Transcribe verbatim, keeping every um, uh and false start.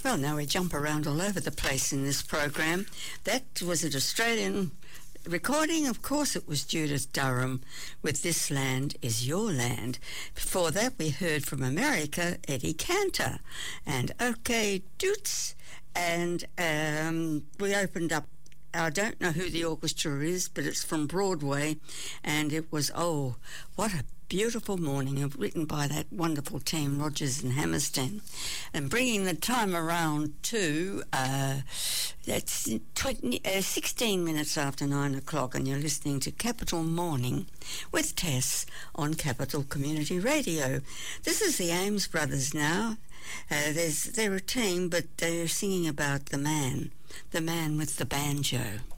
Well, now we jump around all over the place in this program. That was an Australian recording. Of course, it was Judith Durham with This Land Is Your Land. Before that, we heard from America, Eddie Cantor and OK Doots. And um, we opened up, I don't know who the orchestra is, but it's from Broadway. And it was, oh, what a beautiful morning, written by that wonderful team, Rodgers and Hammerstein. And bringing the time around to, uh, that's twenty, uh, sixteen minutes after nine o'clock, and you're listening to Capital Morning with Tess on Capital Community Radio. This is the Ames Brothers now. Uh, there's, they're a team, but they're singing about the man, the man with the banjo.